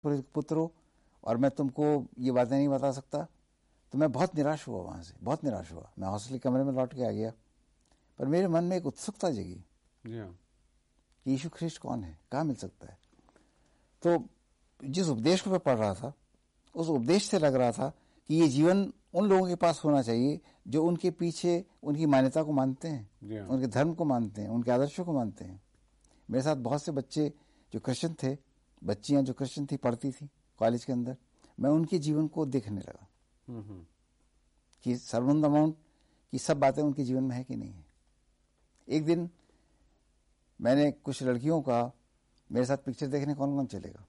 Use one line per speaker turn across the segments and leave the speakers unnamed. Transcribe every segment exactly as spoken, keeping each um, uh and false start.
पुत्र हो और मैं तुमको ये बातें नहीं बता सकता। तो मैं बहुत निराश हुआ, वहाँ से बहुत निराश हुआ। मैं हॉस्टल के कमरे में लौट के आ गया, पर मेरे मन में एक उत्सुकता जगी कि यीशु ख्रिस्ट कौन है, कहाँ मिल सकता है। तो जिस उपदेश को मैं पढ़ रहा था, उस उपदेश से लग रहा था कि ये जीवन उन लोगों के पास होना चाहिए जो उनके पीछे उनकी मान्यता को मानते हैं, उनके धर्म को मानते हैं, उनके आदर्शों को मानते हैं। मेरे साथ बहुत से बच्चे जो क्रिश्चियन थे, बच्चियां जो क्रिश्चियन थी, पढ़ती थी कॉलेज के अंदर। मैं उनके जीवन को देखने लगा कि सर्वंद अमाउंट की सब बातें उनके जीवन में है कि नहीं है। एक दिन मैंने कुछ लड़कियों का मेरे साथ पिक्चर देखने कौन कौन चलेगा,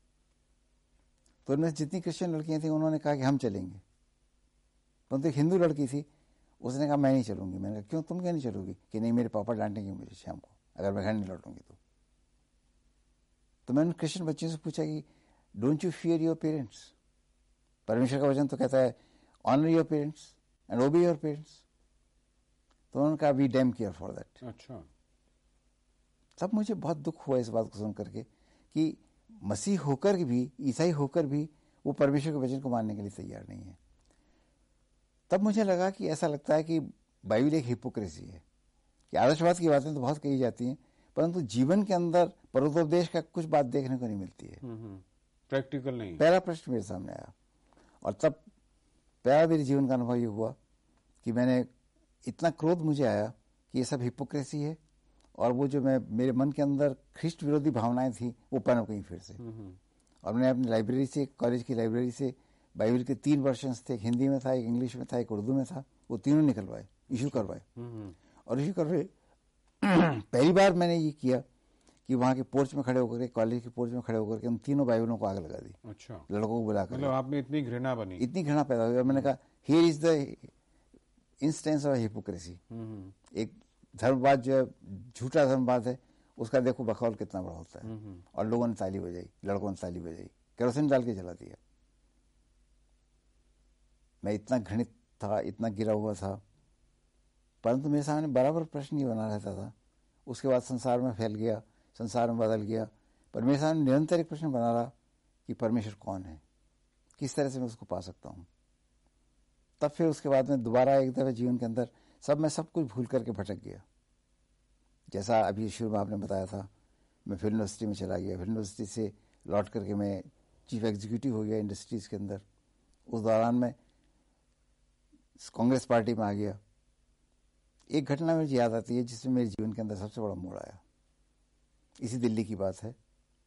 तो उनमें जितनी क्रिश्चियन लड़कियां थी उन्होंने कहा कि हम चलेंगे, परंतु एक हिंदू लड़की थी, उसने कहा मैं नहीं चलूंगी। मैंने कहा क्यों, तुम क्यों नहीं चलोगी? कि नहीं, मेरे पापा डांटेंगे मुझे शाम को अगर मैं घर नहीं लौटूंगी तो। तो मैंने क्रिश्चियन बच्चों से पूछा कि don't you fear your parents? परमेश्वर का वचन तो कहता है ऑनर योर पेरेंट्स एंड ओबे योर पेरेंट्स। तो उन्होंने कहा we dam care for that.
अच्छा।
तब मुझे बहुत दुख हुआ इस बात को सुन करके कि मसीह होकर भी, ईसाई होकर भी वो परमेश्वर के वचन को मानने के लिए तैयार नहीं है। तब मुझे लगा कि ऐसा लगता है कि बाइबल एक हिपोक्रेसी है कि आदर्शवाद की बातें तो बहुत कही जाती हैं, परंतु जीवन के अंदर परोपदेश का कुछ बात देखने को नहीं मिलती है,
प्रैक्टिकल नहीं।
पहला प्रश्न मेरे सामने आया और तब पहला मेरे जीवन का अनुभव ये हुआ कि मैंने इतना क्रोध मुझे आया कि ये सब हिपोक्रेसी है, और वो जो मैं मेरे मन के अंदर ख्रिस्ट विरोधी भावनाएं थी वो पनप गई फिर से। और मैंने अपनी लाइब्रेरी से, कॉलेज की लाइब्रेरी से बाइबल के तीन वर्शंस थे, एक हिंदी में था, एक इंग्लिश में था, एक उर्दू में था, वो तीनों निकलवाए, इशू करवाए। और इशू करवाए पहली बार मैंने ये किया कि वहां के पोर्च में खड़े होकर, कॉलेज के पोर्च में खड़े होकर के उन तीनों बाइबलों को आग लगा दी।
अच्छा।
लड़कों को बुलाकर,
मतलब आप में इतनी घृणा बनी,
इतनी घृणा पैदा हुई। और मैंने कहा here is the instance of hypocrisy. एक धर्मवाद जो है, झूठा धर्मवाद है, उसका देखो बखौल कितना बड़ा होता है। और लोगों ने ताली बजाई, लड़कों ने ताली बजाई, केरोसिन डाल के जला दिया। मैं इतना घृणित था, इतना गिरा हुआ था, परंतु मेरे सामने बराबर प्रश्न ही बना रहता था। उसके बाद संसार में फैल गया, संसार में बदल गया, पर मेरे सामने निरंतर एक प्रश्न बना रहा कि परमेश्वर कौन है, किस तरह से मैं उसको पा सकता हूं। तब फिर उसके बाद में दोबारा एक दफे जीवन के अंदर सब मैं सब कुछ भूल करके भटक गया। जैसा अभी शुरू में आपने बताया था, मैं फिल्म यूनिवर्सिटी में चला गया, फिल्म यूनिवर्सिटी से लौट करके मैं चीफ एग्जीक्यूटिव हो गया इंडस्ट्रीज के अंदर। उस दौरान में कांग्रेस पार्टी में आ गया। एक घटना मुझे याद आती है जिसमें मेरे जीवन के अंदर सबसे बड़ा मोड़ आया। इसी दिल्ली की बात है,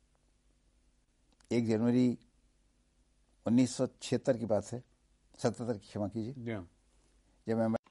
एक जनवरी उन्नीस सौ छिहत्तर की बात है, सतहत्तर की, क्षमा कीजिए, जब मैं